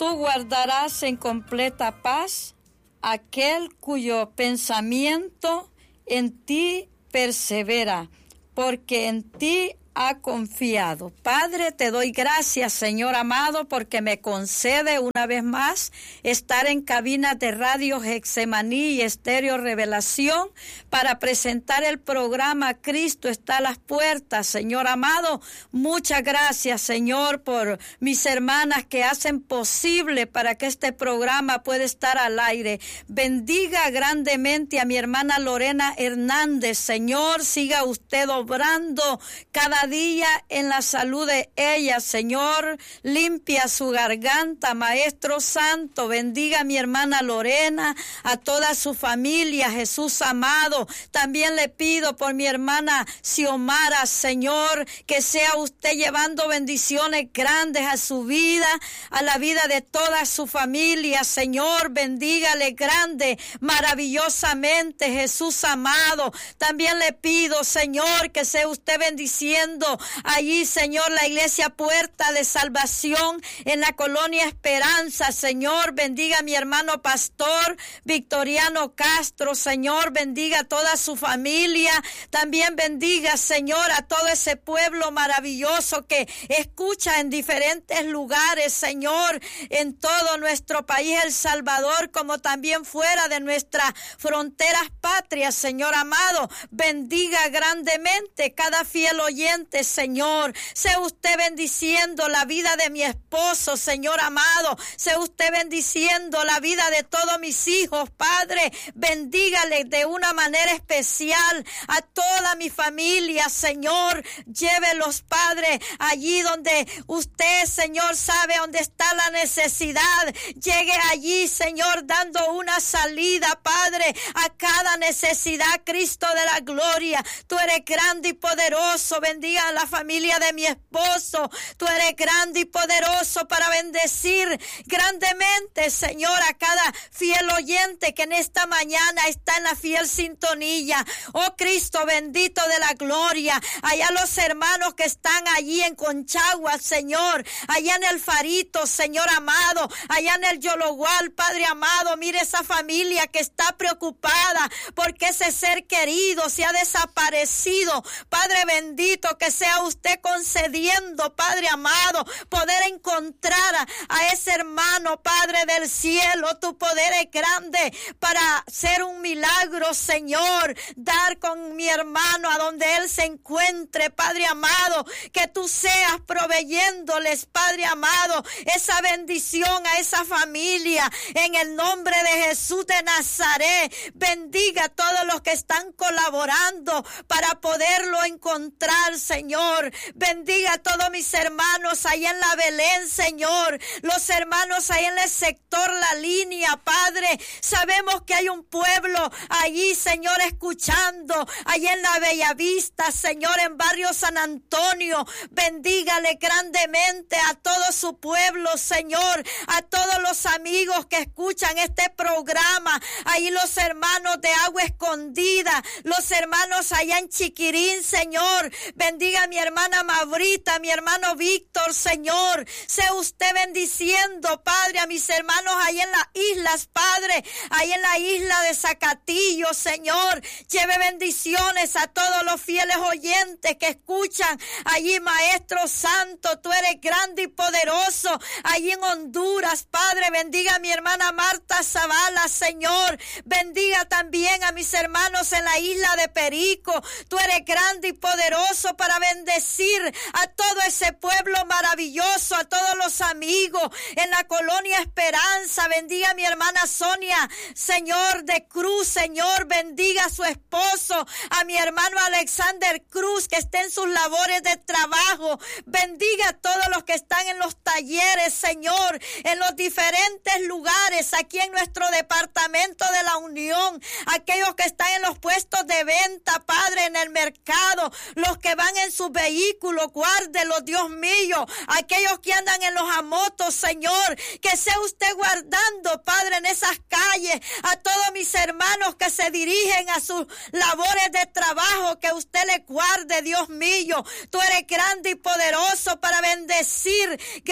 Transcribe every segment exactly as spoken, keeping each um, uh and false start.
Tú guardarás en completa paz aquel cuyo pensamiento en ti persevera, porque en ti ha confiado. Padre, te doy gracias, Señor amado, porque me concede una vez más estar en cabinas de Radio Getsemaní y Estéreo Revelación para presentar el programa Cristo está a las puertas. Señor amado, muchas gracias, Señor, por mis hermanas que hacen posible para que este programa pueda estar al aire. Bendiga grandemente a mi hermana Lorena Hernández. Señor, siga usted obrando cada día en la salud de ella, Señor. Limpia su garganta, Maestro Santo. Bendiga a mi hermana Lorena, a toda su familia, Jesús amado. También le pido por mi hermana Xiomara, Señor, que sea usted llevando bendiciones grandes a su vida, a la vida de toda su familia, Señor. Bendígale grande, maravillosamente, Jesús amado. También le pido, Señor, que sea usted bendiciendo allí, Señor, la iglesia Puerta de Salvación en la colonia Esperanza. Señor, bendiga a mi hermano pastor Victoriano Castro. Señor, bendiga a toda su familia. También bendiga, Señor, a todo ese pueblo maravilloso que escucha en diferentes lugares, Señor, en todo nuestro país, El Salvador, como también fuera de nuestras fronteras patrias, Señor amado. Bendiga grandemente cada fiel oyente, Señor. Sea usted bendiciendo la vida de mi esposo, Señor amado. Sea usted bendiciendo la vida de todos mis hijos, Padre. Bendígale de una manera especial a toda mi familia, Señor. Llévelos, Padre, allí donde usted, Señor, sabe dónde está la necesidad. Llegue allí, Señor, dando una salida, Padre, a cada necesidad, Cristo de la gloria. Tú eres grande y poderoso. Bendiga a la familia de mi esposo. Tú eres grande y poderoso para bendecir grandemente, Señor, a cada fiel oyente que en esta mañana está en la fiel sintonía. Oh Cristo bendito de la gloria, allá los hermanos que están allí en Conchagua, Señor, allá en el Farito, Señor amado, allá en el Yologual, Padre amado, mire esa familia que está preocupada porque ese ser querido se ha desaparecido. Padre bendito, que sea usted concediendo, Padre amado, poder encontrar a, a ese hermano, Padre del cielo. Tu poder es grande para hacer un milagro, Señor. Dar con mi hermano a donde él se encuentre, Padre amado. Que tú seas proveyéndoles, Padre amado, esa bendición a esa familia. En el nombre de Jesús de Nazaret, bendiga a todos los que están colaborando para poderlo encontrar, Señor. Bendiga a todos mis hermanos ahí en la Belén, Señor. Los hermanos ahí en el sector La Línea, Padre. Sabemos que hay un pueblo allí, Señor, escuchando. Allí en la Bellavista, Señor, en barrio San Antonio. Bendígale grandemente a todo su pueblo, Señor. A todos los amigos que escuchan este programa. Ahí los hermanos de Agua Escondida. Los hermanos allá en Chiquirín, Señor. Bendiga a mi hermana Maurita, mi hermano Víctor, Señor. Sea usted bendiciendo, Padre, a mis hermanos ahí en las islas, Padre, ahí en la isla de Zacatillo, Señor. Lleve bendiciones a todos los fieles oyentes que escuchan allí, Maestro Santo. Tú eres grande y poderoso allí en Honduras, Padre. Bendiga a mi hermana Marta Zavala, Señor. Bendiga también a mis hermanos en la isla de Perico. Tú eres grande y poderoso para bendecir a todo ese pueblo maravilloso, a todos los amigos en la colonia Esperanza. Bendiga a mi hermana Sonia, Señor, de Cruz, Señor. Bendiga a su esposo, a mi hermano Alexander Cruz, que esté en sus labores de trabajo. Bendiga a todos los que están en los talleres, Señor, en los diferentes lugares, aquí en nuestro departamento de la Unión, aquellos que están en los puestos de venta, Padre, en el mercado, los que van en sus vehículos, guárdelos, Dios mío, aquellos que andan en los amotos, Señor, que sea usted guardando, Padre, en esas calles, a todos mis hermanos que se dirigen a sus labores de trabajo, que usted les guarde, Dios mío. Tú eres grande y poderoso para bendecir grandemente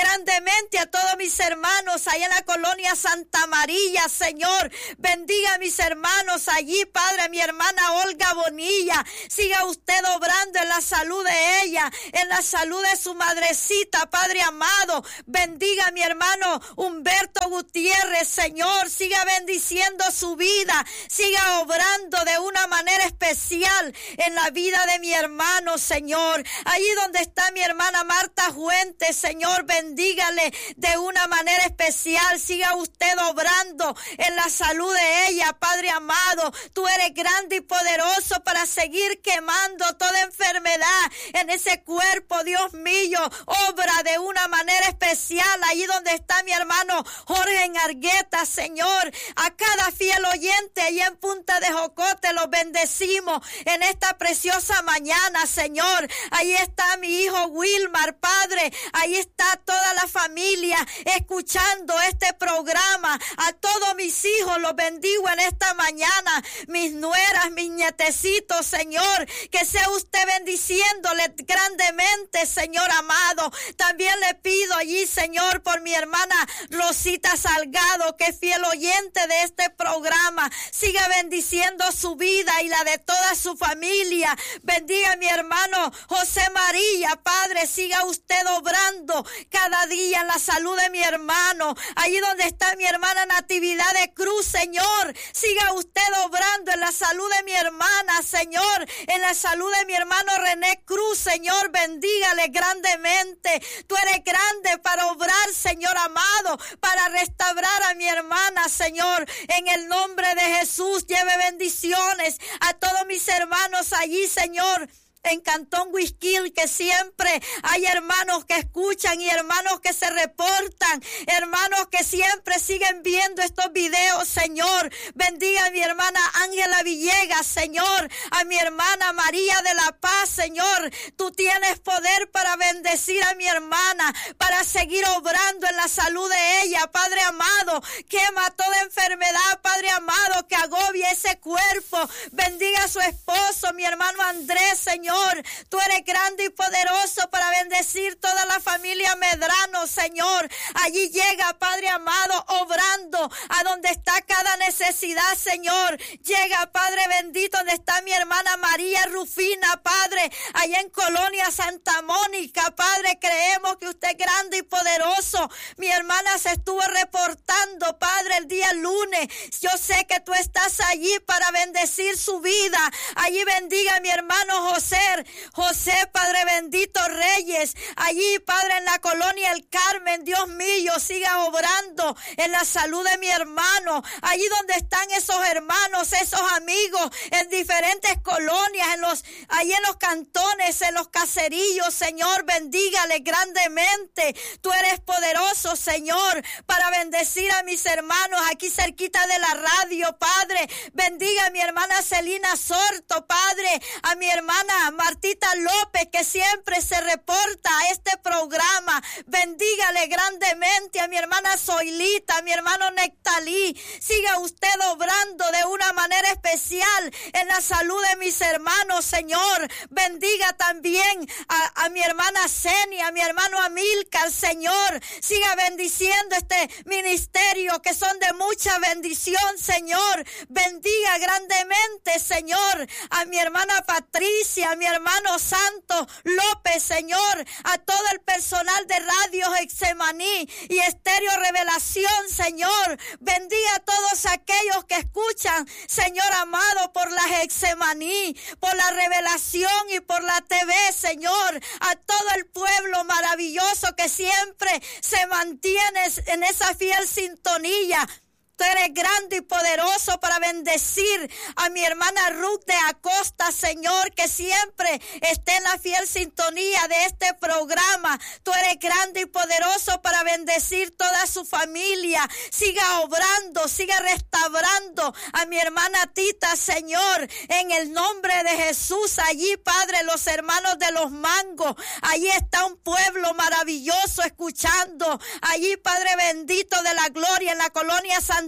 grandemente a todos mis hermanos allá en la colonia Santa María, Señor. Bendiga a mis hermanos allí, Padre, a mi hermana Olga Bonilla. Siga usted obrando en la salud de ella, en la salud de su madrecita, Padre amado. Bendiga a mi hermano Humberto Gutiérrez, Señor. Siga bendiciendo su vida. Siga obrando de una manera especial en la vida de mi hermano, Señor. Allí donde está mi hermana Marta Fuentes, Señor, bendígale de una manera especial. Siga usted obrando en la salud de ella, Padre amado. Tú eres grande y poderoso para seguir quemando toda enfermedad en ese cuerpo, Dios mío. Obra de una manera especial allí donde está mi hermano Jorge en Argueta, Señor. A cada fiel oyente allí en Punta de Jocote los bendecimos en esta preciosa mañana, Señor. Ahí está mi hijo Wilmar, Padre. Ahí está toda la familia escuchando este programa. A todos mis hijos los bendigo en esta mañana. Mis nueras, mis nietecitos, Señor. Que sea usted bendiciéndole grandemente, Señor amado. También le pido allí, Señor, por mi hermana Rosita Salgado, que es fiel oyente de este programa. Siga bendiciendo su vida y la de toda su familia. Bendiga a mi hermano José María, Padre. Siga usted obrando cada día en la salud de mi hermano. Allí donde está mi hermana Natividad de Cruz, Señor. Siga usted obrando en la salud de mi hermana, Señor. En la salud de mi hermano René Cruz, Señor. Bendígale grandemente. Tú eres grande para obrar, Señor amado, para restaurar a mi hermana, Señor. En el nombre de Jesús, lleve bendiciones a todos mis hermanos allí, Señor. En Cantón Huizquil, que siempre hay hermanos que escuchan y hermanos que se reportan, hermanos que siempre siguen viendo estos videos, Señor. Bendiga a mi hermana Ángela Villegas, Señor, a mi hermana María de la Paz, Señor. Tú tienes poder para bendecir a mi hermana, para seguir obrando en la salud de ella, Padre amado. Quema toda enfermedad, Padre amado, que agobia ese cuerpo. Bendiga a su esposo, mi hermano Andrés, Señor. Tú eres grande y poderoso para bendecir toda la familia Medrano, Señor. Allí llega, Padre amado, obrando a donde está cada necesidad, Señor. Llega, Padre bendito, donde está mi hermana María Rufina, Padre, allá en Colonia Santa Mónica, Padre. Creemos que usted es grande y poderoso. Mi hermana se estuvo reportando, Padre, el día lunes. Yo sé que tú estás allí para bendecir su vida. Allí bendiga a mi hermano José. José, Padre bendito, Reyes, allí, Padre, en la colonia El Carmen, Dios mío, siga obrando en la salud de mi hermano, allí donde están esos hermanos, esos amigos, en diferentes colonias, en los, allí en los cantones, en los caserillos, Señor, bendígale grandemente. Tú eres poderoso, Señor, para bendecir a mis hermanos aquí cerquita de la radio, Padre. Bendiga a mi hermana Celina Sorto, Padre, a mi hermana Martita López, que siempre se reporta a este programa. Bendígale grandemente a mi hermana Zoilita, a mi hermano Nectalí. Siga usted obrando de una manera especial en la salud de mis hermanos, Señor. Bendiga también a, a mi hermana Senia, a mi hermano Amílcar, Señor. Siga bendiciendo este ministerio, que son de mucha bendición, Señor. Bendiga grandemente, Señor, a mi hermana Patricia, a mi hermano Santo López, Señor, a todo el personal de Radio Getsemaní y Estéreo Revelación, Señor. Bendiga a todos aquellos que escuchan, Señor amado, por la Getsemaní, por la Revelación y por la T V, Señor. A todo el pueblo maravilloso que siempre se mantiene en esa fiel sintonía. Tú eres grande y poderoso para bendecir a mi hermana Ruth de Acosta, Señor, que siempre esté en la fiel sintonía de este programa. Tú eres grande y poderoso para bendecir toda su familia. Siga obrando, siga restaurando a mi hermana Tita, Señor, en el nombre de Jesús. Allí, Padre, los hermanos de los Mangos, allí está un pueblo maravilloso escuchando. Allí, Padre bendito de la gloria, en la colonia Santa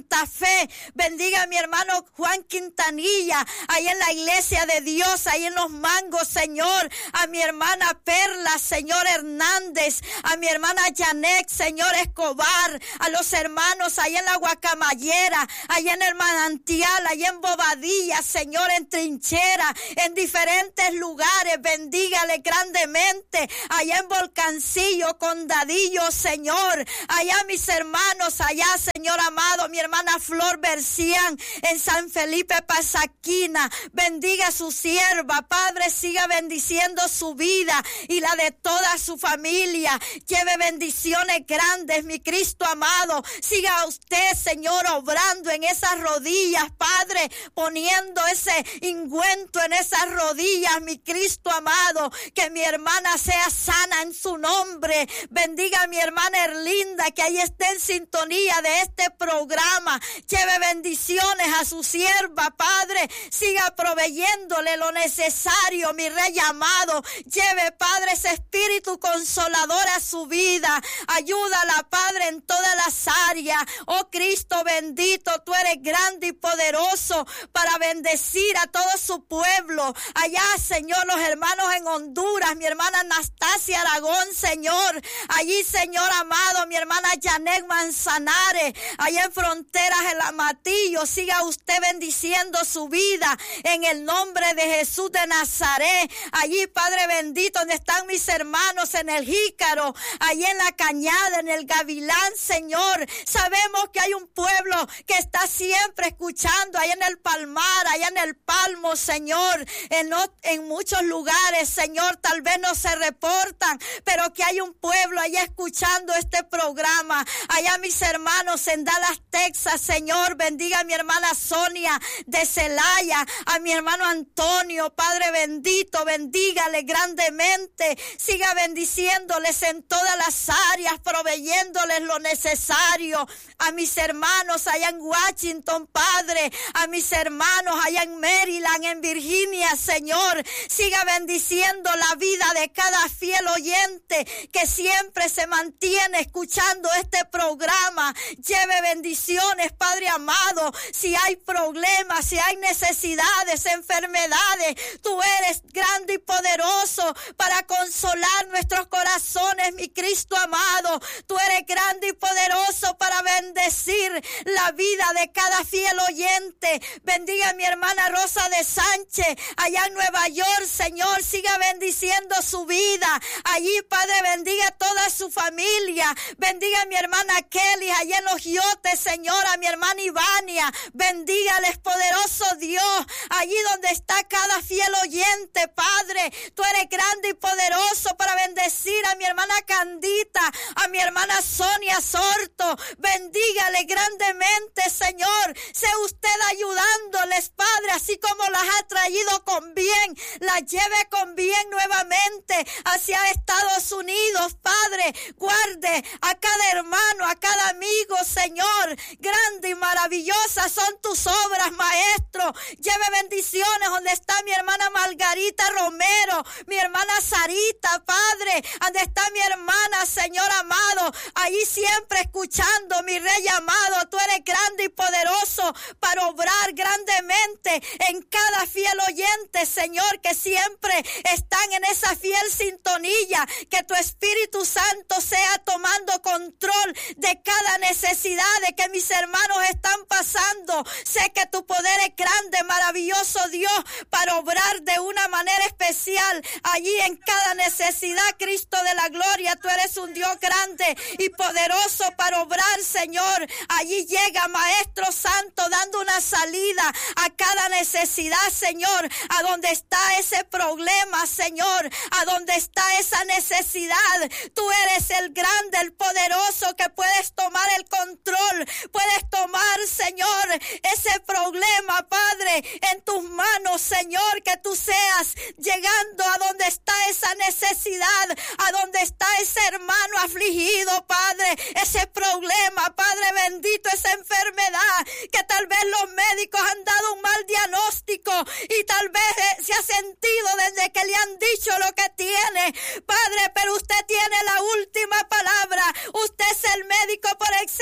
Santa Fe. Bendiga a mi hermano Juan Quintanilla, ahí en la iglesia de Dios, ahí en Los Mangos, Señor. A mi hermana Perla, Señor Hernández, a mi hermana Janet, Señor Escobar, a los hermanos ahí en la Guacamayera, ahí en el Manantial, ahí en Bobadilla, Señor, en Trinchera, en diferentes lugares. Bendígale grandemente, allá en Volcancillo, Condadillo, Señor, allá mis hermanos, allá, Señor amado, mi hermana Flor Bercián, en San Felipe Pasaquina. Bendiga a su sierva, Padre, siga bendiciendo su vida y la de toda su familia. Lleve bendiciones grandes, mi Cristo amado. Siga usted, Señor, obrando en esas rodillas, Padre, poniendo ese ungüento en esas rodillas, mi Cristo amado. Que mi hermana sea sana en su nombre. Bendiga a mi hermana Erlinda, que ahí esté en sintonía de este programa. Lleve bendiciones a su sierva, Padre. Siga proveyéndole lo necesario, mi Rey amado. Lleve, Padre, ese espíritu consolador a su vida. Ayúdala, Padre, en todas las áreas. Oh Cristo bendito, tú eres grande y poderoso para bendecir a todo su pueblo. Allá, Señor, los hermanos en Honduras, mi hermana Anastasia Aragón, Señor. Allí, Señor amado, mi hermana Janet Manzanares, allá en Fronteras, el Amatillo. Siga usted bendiciendo su vida en el nombre de Jesús de Nazaret. Allí, Padre bendito, donde están mis hermanos en el Jícaro, allí en la Cañada, en el Gavilán, Señor. Sabemos que hay un pueblo que está siempre escuchando, allá en el Palmar, allá en el Palmo, Señor, en, en muchos lugares, Señor, tal vez no se reportan, pero que hay un pueblo allá escuchando este programa. Allá mis hermanos en Dallas, Texas, Señor, bendiga a mi hermana Sonia de Celaya, a mi hermano Antonio, Padre bendito, bendígale grandemente, siga bendiciéndoles en todas las áreas, proveyéndoles lo necesario. A mis hermanos allá en Washington, Padre, a mis hermanos allá en Maryland, en Virginia, Señor, siga bendiciendo la vida de cada fiel oyente que siempre se mantiene escuchando este programa. Lleve bendiciones, Padre amado. Si hay problemas, si hay necesidades, enfermedades, tú eres grande y poderoso para consolar nuestros corazones, mi Cristo amado. Tú eres grande y poderoso para bendecir la vida de cada fiel oyente. Bendiga a mi hermana Rosa de Sánchez, allá en Nueva York, Señor, siga bendiciendo su vida. Allí, Padre, bendiga a toda su familia. Bendiga a mi hermana Kelly, allá en los Giotes, Señor, a mi hermana Ivania. Bendígales, poderoso Dios, allí donde está cada fiel oyente, Padre. Tú eres grande y poderoso para bendecir a mi hermana Candita, a mi hermana Sonia Sorto. Bendígale grandemente, Señor. Sea usted ayudándoles, Padre, así como las ha traído con bien, las lleve con bien nuevamente hacia Estados Unidos, Padre. Guarde a cada hermano, a cada amigo, Señor. Grande y maravillosa son tus obras, Maestro. Lleve bendiciones donde está mi hermana Margarita Romero, mi hermana Sarita, Padre, donde está mi hermana, Señor amado, allí siempre escuchando, mi Rey amado. Tú eres grande y poderoso para obrar grandemente en cada fiel oyente, Señor, que siempre están en esa fiel sintonía. Que tu Espíritu Santo sea tomando control de cada necesidad de que mis hermanos están pasando. Sé que tu poder es grande, maravilloso Dios, para obrar de una manera especial allí en cada necesidad. Cristo de la gloria, tú eres un Dios grande y poderoso para obrar, Señor. Allí llega, Maestro Santo, dando una salida a cada necesidad, Señor, a donde está ese problema, Señor, a donde está esa necesidad. Tú eres el grande, el poderoso, que puedes tomar el control, puedes tomar, Señor, ese problema, Padre, en tus manos, Señor. Que tú seas llegando a donde está esa necesidad, a donde está ese hermano afligido, Padre, ese problema, Padre bendito, esa enfermedad que tal vez los médicos han dado un mal diagnóstico y tal vez se ha sentido desde que le han dicho lo que tiene, Padre, pero usted tiene la última palabra. Usted es el médico por excelencia.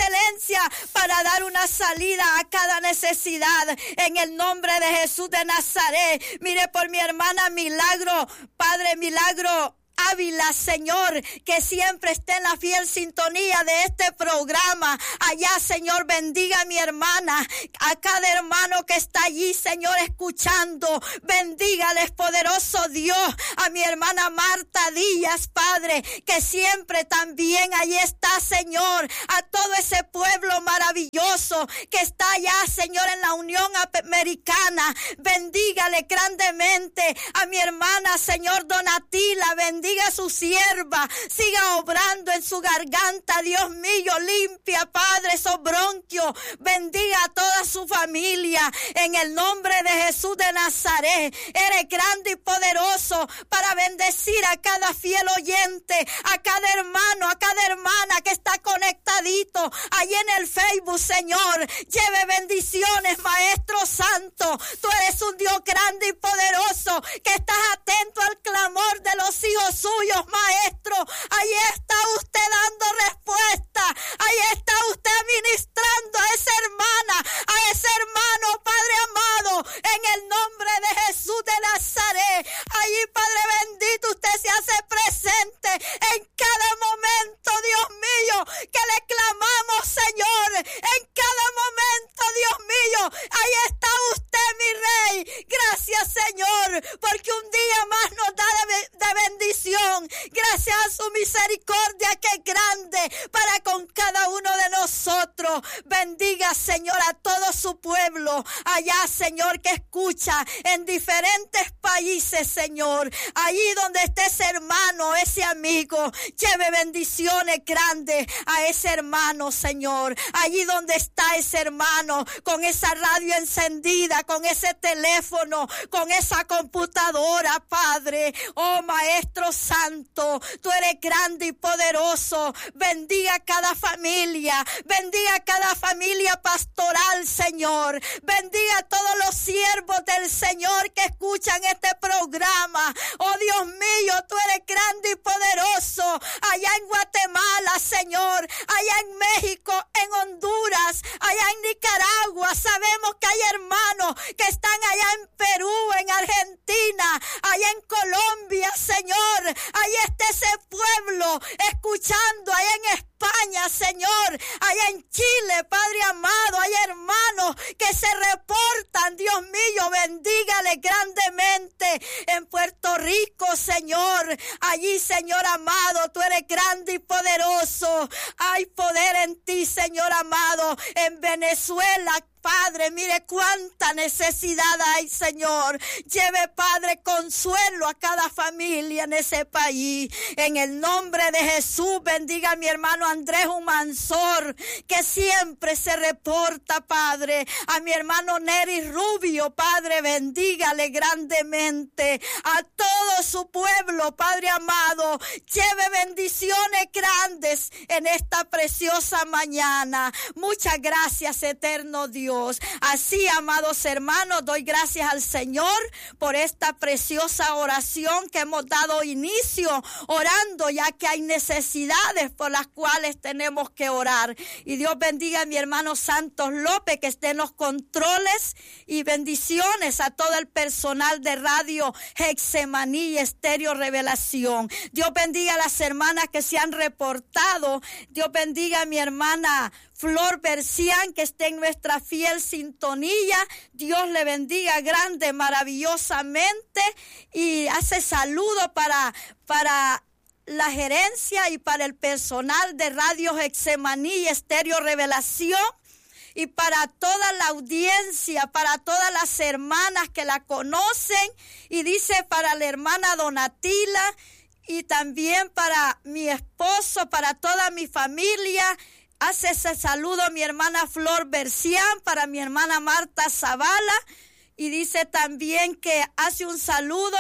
gracia para dar una salida a cada necesidad. En el nombre de Jesús de Nazaret. Mire por mi hermana Milagro, Padre Milagro Ávila, Señor, que siempre esté en la fiel sintonía de este programa. Allá, Señor, bendiga a mi hermana, a cada hermano que está allí, Señor, escuchando. Bendígales, poderoso Dios, a mi hermana Marta Díaz, Padre, que siempre también allí está, Señor, a todo ese pueblo maravilloso que está allá, Señor, en la Unión Americana. Bendígale grandemente a mi hermana, Señor, Donatila. Bendiga a su sierva, siga obrando en su garganta, Dios mío, limpia, Padre, esos bronquios. Bendiga a toda su familia en el nombre de Jesús de Nazaret. Eres grande y poderoso para bendecir a cada fiel oyente, a cada hermano, a cada hermana que está conectadito allí en el Facebook, Señor. Lleve bendiciones, Maestro Santo. Tú eres un Dios grande y poderoso que estás atento al clamor de los hijos suyos, Maestro. Ahí está usted dando respuesta. Ahí está usted ministrando a esa hermana, a ese hermano, Padre amado, en el nombre de Jesús de Nazaret. Allí, Padre bendito, usted se hace presente en cada momento, Dios mío, que le clamamos, Señor. En cada momento, Dios mío, ahí está usted, mi Rey. Gracias, Señor, porque un día más nos da de, de bendición. Gracias a su misericordia que es grande para con cada uno de nosotros. Bendiga, Señor, a todo su pueblo allá, Señor, que escucha en diferentes países, Señor. Allí donde esté ese hermano, ese amigo, lleve bendiciones grandes a ese hermano, Señor. Allí donde está ese hermano, con esa radio encendida, con ese teléfono, con esa computadora, Padre. Oh, Maestro Santo, tú eres grande y poderoso. Bendiga a cada familia, bendiga a cada familia pastoral, Señor. Bendiga a todos los siervos del Señor que escuchan este programa. Oh, Dios mío, tú eres grande y poderoso. Allá en Guatemala, Señor, allá en México, en Honduras, allá en Nicaragua. Sabemos que hay hermanos que están allá en Perú, en Argentina, allá en Colombia, Señor. Ahí está ese pueblo escuchando, allá en España, Señor, allá en Chile, Padre amado. Hay hermanos que se reportan, Dios mío, bendígale grandemente. En Puerto Rico, Señor, allí, Señor amado, tú eres grande y poderoso. Hay poder en ti, Señor amado. En Venezuela, Padre, mire cuánta necesidad hay, Señor. Lleve, Padre, consuelo a cada familia en ese país. En el nombre de Jesús, bendiga a mi hermano Andrés Humansor, que siempre se reporta, Padre. A mi hermano Neri Rubio, Padre, bendígale grandemente. A todo su pueblo, Padre amado, lleve bendiciones grandes en esta preciosa mañana. Muchas gracias, eterno Dios. Así, amados hermanos, doy gracias al Señor por esta preciosa oración que hemos dado inicio, orando, ya que hay necesidades por las cuales tenemos que orar. Y Dios bendiga a mi hermano Santos López, que esté en los controles, y bendiciones a todo el personal de Radio Getsemaní y Estéreo Revelación. Dios bendiga a las hermanas que se han reportado. Dios bendiga a mi hermana Flor Bercián, que esté en nuestra fiel sintonía. Dios le bendiga grande, maravillosamente, y hace saludo para, para la gerencia y para el personal de Radio Getsemaní y Estéreo Revelación, y para toda la audiencia, para todas las hermanas que la conocen, y dice para la hermana Donatila, y también para mi esposo, para toda mi familia. Hace ese saludo a mi hermana Flor Bercián, para mi hermana Marta Zavala, y dice también que hace un saludo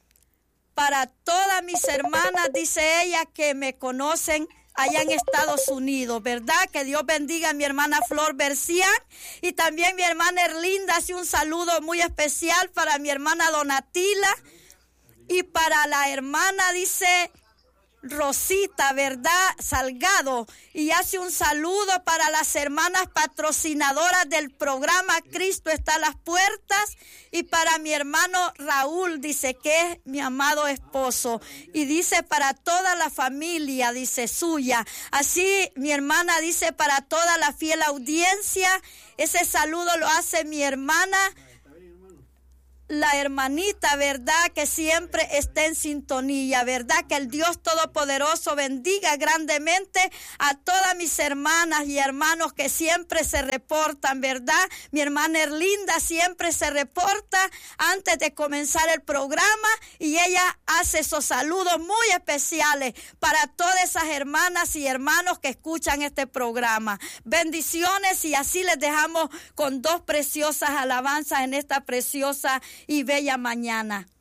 para todas mis hermanas, dice ella, que me conocen allá en Estados Unidos, ¿verdad? Que Dios bendiga a mi hermana Flor Bercián, y también mi hermana Erlinda hace un saludo muy especial para mi hermana Donatila, y para la hermana, dice Rosita, ¿verdad? Salgado, y hace un saludo para las hermanas patrocinadoras del programa Cristo está a las puertas, y para mi hermano Raúl, dice que es mi amado esposo, y dice para toda la familia, dice suya. Así mi hermana dice para toda la fiel audiencia. Ese saludo lo hace mi hermana, la hermanita, ¿verdad? Que siempre está en sintonía, ¿verdad? Que el Dios Todopoderoso bendiga grandemente a todas mis hermanas y hermanos que siempre se reportan, ¿verdad? Mi hermana Erlinda siempre se reporta antes de comenzar el programa, y ella hace esos saludos muy especiales para todas esas hermanas y hermanos que escuchan este programa. Bendiciones, y así les dejamos con dos preciosas alabanzas en esta preciosa y bella mañana.